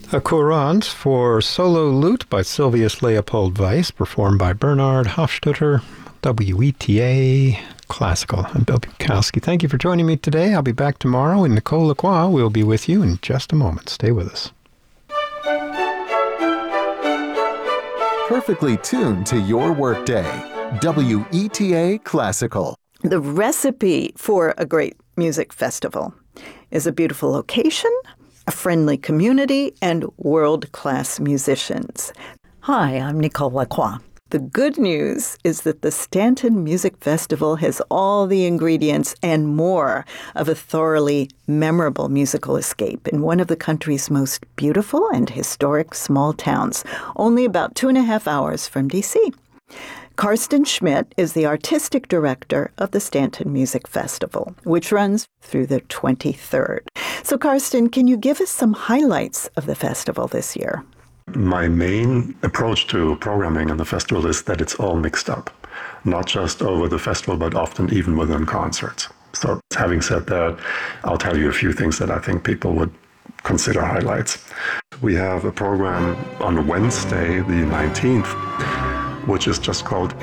A courant for solo lute by Silvius Leopold Weiss, performed by Bernard Hofstadter, WETA Classical. I'm Bill Bukowski. Thank you for joining me today. I'll be back tomorrow, and Nicole Lacroix will be with you in just a moment. Stay with us. Perfectly tuned to your workday. WETA Classical. The recipe for a great music festival is a beautiful location, a friendly community, and world-class musicians. Hi, I'm Nicole Lacroix. The good news is that the Stanton Music Festival has all the ingredients and more of a thoroughly memorable musical escape in one of the country's most beautiful and historic small towns, only about 2.5 hours from D.C. Karsten Schmidt is the artistic director of the Stanton Music Festival, which runs through the 23rd. So, Karsten, can you give us some highlights of the festival this year? My main approach to programming in the festival is that it's all mixed up, not just over the festival, but often even within concerts. So, having said that, I'll tell you a few things that I think people would consider highlights. We have a program on Wednesday, the 19th, which is just called